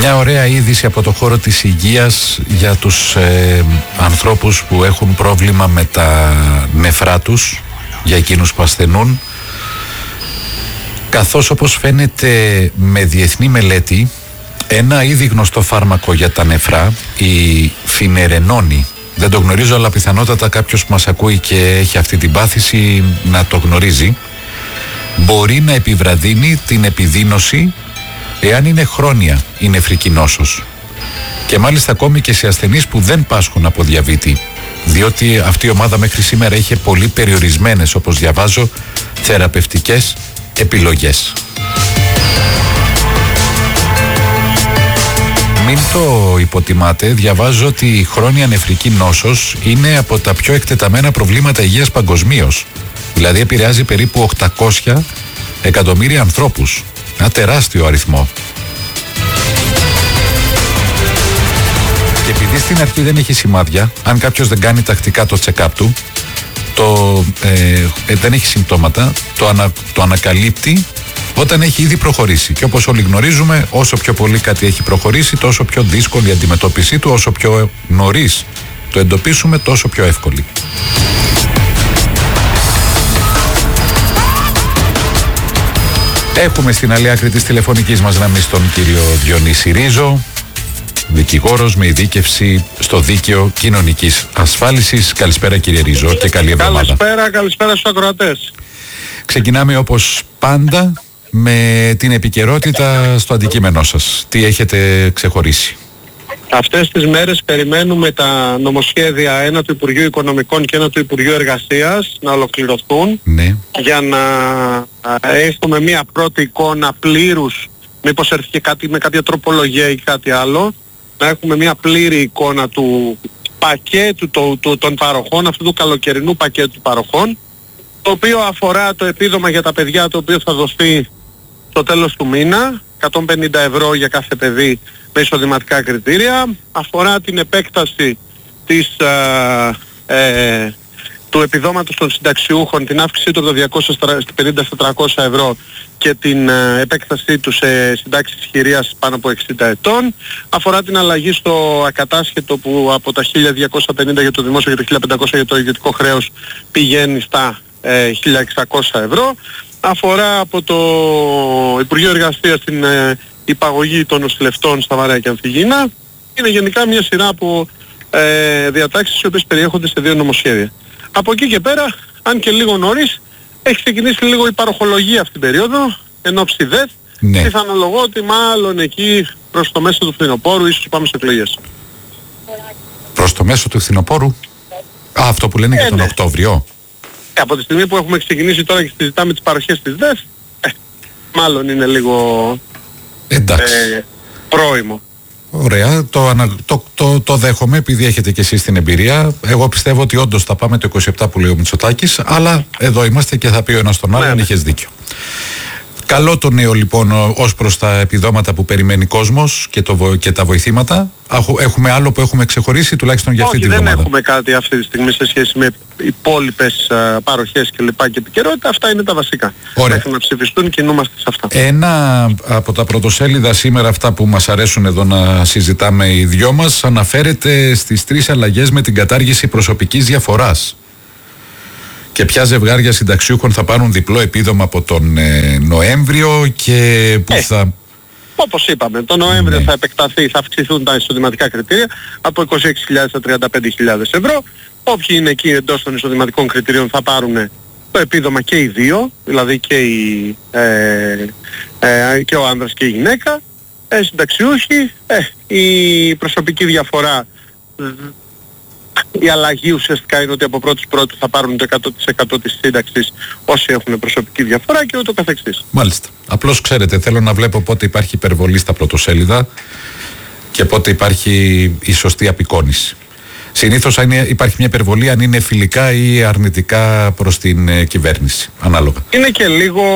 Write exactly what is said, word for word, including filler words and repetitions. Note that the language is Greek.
Μια ωραία είδηση από το χώρο της υγείας για τους ε, ανθρώπους που έχουν πρόβλημα με τα νεφρά τους, για εκείνους που ασθενούν, καθώς όπως φαίνεται με διεθνή μελέτη, ένα ήδη γνωστό φάρμακο για τα νεφρά, η φινερενόνη, δεν το γνωρίζω, αλλά πιθανότατα κάποιος που μας ακούει και έχει αυτή την πάθηση να το γνωρίζει, μπορεί να επιβραδύνει την επιδείνωση εάν είναι χρόνια η νεφρική νόσος, και μάλιστα ακόμη και σε ασθενείς που δεν πάσχουν από διαβήτη, διότι αυτή η ομάδα μέχρι σήμερα είχε πολύ περιορισμένες, όπως διαβάζω, θεραπευτικές επιλογές. Μην το υποτιμάτε, διαβάζω ότι η χρόνια νεφρική νόσος είναι από τα πιο εκτεταμένα προβλήματα υγείας παγκοσμίως. Δηλαδή επηρεάζει περίπου οκτακόσια εκατομμύρια ανθρώπους. Ένα τεράστιο αριθμό. Και επειδή στην αρχή δεν έχει σημάδια, αν κάποιος δεν κάνει τακτικά το check-up του, το, ε, ε, δεν έχει συμπτώματα, το, ανα, το ανακαλύπτει όταν έχει ήδη προχωρήσει. Και όπως όλοι γνωρίζουμε, όσο πιο πολύ κάτι έχει προχωρήσει, τόσο πιο δύσκολη η αντιμετώπιση του, όσο πιο νωρίς το εντοπίσουμε, τόσο πιο εύκολη. Έχουμε στην άλλη άκρη της τηλεφωνικής μας γραμμής τον κύριο Διονύση Ρίζο, δικηγόρος με ειδίκευση στο δίκαιο κοινωνικής ασφάλισης. Καλησπέρα κύριε Ρίζο και καλή εβδομάδα. Καλησπέρα, καλησπέρα στους ακροατές. Ξεκινάμε όπως πάντα με την επικαιρότητα στο αντικείμενό σας. Τι έχετε ξεχωρίσει? Αυτές τις μέρες περιμένουμε τα νομοσχέδια, ένα του Υπουργείου Οικονομικών και ένα του Υπουργείου Εργασίας, να ολοκληρωθούν, ναι, για να έχουμε μια πρώτη εικόνα πλήρους, μήπως έρθει και κάτι με κάποια τροπολογία ή κάτι άλλο, να έχουμε μια πλήρη εικόνα του πακέτου το, το, των παροχών, αυτού του καλοκαιρινού πακέτου παροχών, το οποίο αφορά το επίδομα για τα παιδιά, το οποίο θα δοθεί στο τέλος του μήνα, εκατόν πενήντα ευρώ για κάθε παιδί με εισοδηματικά κριτήρια, αφορά την επέκταση της, ε, ε, του επιδόματος των συνταξιούχων, την αύξησή του από τα διακόσια πενήντα στα τριακόσια ευρώ και την ε, επέκτασή του σε συντάξεις χειρίας πάνω από εξήντα ετών, αφορά την αλλαγή στο ακατάσχετο που από τα χίλια διακόσια πενήντα για το δημόσιο και το χίλια πεντακόσια για το ιδιωτικό χρέος πηγαίνει στα ε, χίλια εξακόσια ευρώ, αφορά από το Υπουργείο Εργασίας την ε, υπαγωγή των νοσηλευτών στα Βαρέα και Αμφιγίνα. Είναι γενικά μια σειρά από ε, διατάξεις οι οποίες περιέχονται σε δύο νομοσχέδια. Από εκεί και πέρα, αν και λίγο νωρίς, έχει ξεκινήσει λίγο η παροχολογία αυτήν την περίοδο, ενώ ψηδές, ναι, πιθανολογώ ότι μάλλον εκεί προς το μέσο του φθινοπόρου ίσως πάμε σε εκλογές. Προς το μέσο του φθινοπόρου? Α, αυτό που λένε ε, για τον ναι. Οκτώβριο. Ε, από τη στιγμή που έχουμε ξεκινήσει τώρα και συζητάμε τις παροχές της ΔΕΣ, ε, μάλλον είναι λίγο εντάξει. Ε, πρόημο. Ωραία, το, ανα... το, το, το δέχομαι επειδή έχετε και εσείς την εμπειρία. Εγώ πιστεύω ότι όντως θα πάμε το είκοσι επτά που λέει ο Μητσοτάκης, αλλά εδώ είμαστε και θα πει ο ένας τον άλλον, ναι, είχες δίκιο. Καλό το νέο λοιπόν ως προς τα επιδόματα που περιμένει κόσμος και, το, και τα βοηθήματα. Έχουμε άλλο που έχουμε ξεχωρίσει τουλάχιστον για αυτή τη βδομάδα? Όχι, δεν έχουμε κάτι αυτή τη στιγμή σε σχέση με υπόλοιπες uh, παροχές και λοιπά και επικαιρότητα. Αυτά είναι τα βασικά. Ωραία. Μέχρι να ψηφιστούν κινούμαστε σε αυτά. Ένα από τα πρωτοσέλιδα σήμερα, αυτά που μας αρέσουν εδώ να συζητάμε οι δυο μας, αναφέρεται στις τρεις αλλαγές με την κατάργηση προσωπικής διαφοράς. Και ποια ζευγάρια συνταξιούχων θα πάρουν διπλό επίδομα από τον ε, Νοέμβριο και που ε, θα... Όπως είπαμε, τον Νοέμβριο ναι. θα επεκταθεί, θα αυξηθούν τα εισοδηματικά κριτήρια από είκοσι έξι χιλιάδες στα τριάντα πέντε χιλιάδες ευρώ. Όποιοι είναι εκεί εντός των εισοδηματικών κριτηρίων θα πάρουν το επίδομα και οι δύο, δηλαδή και, η, ε, ε, και ο άνδρας και η γυναίκα. Ε, συνταξιούχοι, ε, η προσωπική διαφορά... Η αλλαγή ουσιαστικά είναι ότι από πρώτους πρώτου θα πάρουν το εκατό τοις εκατό της σύνταξης όσοι έχουν προσωπική διαφορά και ούτω καθεξής. Μάλιστα. Απλώς ξέρετε, θέλω να βλέπω πότε υπάρχει υπερβολή στα πρωτοσέλιδα και πότε υπάρχει η σωστή απεικόνηση. Συνήθως υπάρχει μια υπερβολή αν είναι φιλικά ή αρνητικά προς την ε, κυβέρνηση, ανάλογα. Είναι και λίγο